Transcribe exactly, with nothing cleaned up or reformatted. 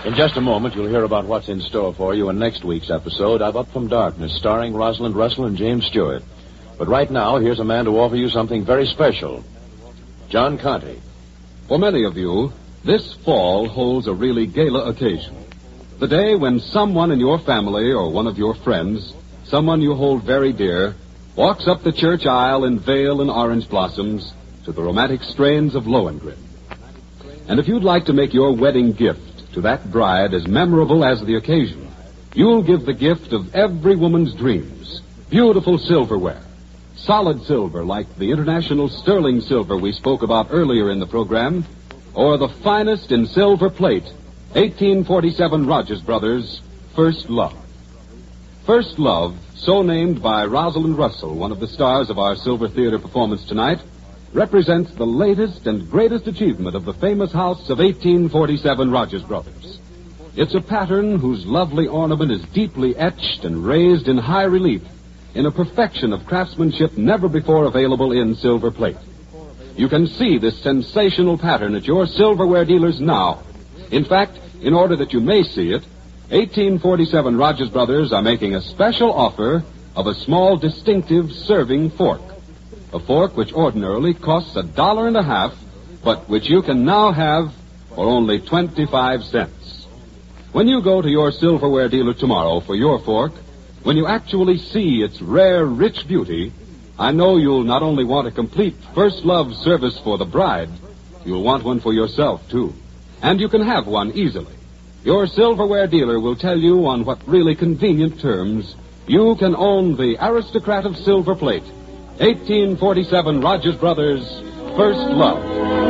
In just a moment, you'll hear about what's in store for you in next week's episode of Up From Darkness, starring Rosalind Russell and James Stewart. But right now, here's a man to offer you something very special. John Conte. For many of you, this fall holds a really gala occasion. The day when someone in your family or one of your friends, someone you hold very dear, walks up the church aisle in veil and orange blossoms to the romantic strains of Lohengrin. And if you'd like to make your wedding gift to that bride as memorable as the occasion, you'll give the gift of every woman's dreams, beautiful silverware. Solid silver like the international sterling silver we spoke about earlier in the program, or the finest in silver plate, eighteen forty-seven Rogers Brothers, First Love. First Love, so named by Rosalind Russell, one of the stars of our Silver Theater performance tonight, represents the latest and greatest achievement of the famous house of eighteen forty-seven Rogers Brothers. It's a pattern whose lovely ornament is deeply etched and raised in high relief in a perfection of craftsmanship never before available in silver plate. You can see this sensational pattern at your silverware dealers now. In fact, in order that you may see it, eighteen forty-seven Rogers Brothers are making a special offer of a small distinctive serving fork. A fork which ordinarily costs a dollar and a half, but which you can now have for only twenty-five cents. When you go to your silverware dealer tomorrow for your fork, when you actually see its rare, rich beauty, I know you'll not only want a complete First Love service for the bride, you'll want one for yourself, too. And you can have one easily. Your silverware dealer will tell you on what really convenient terms you can own the aristocrat of silver plate, eighteen forty-seven Rogers Brothers, First Love.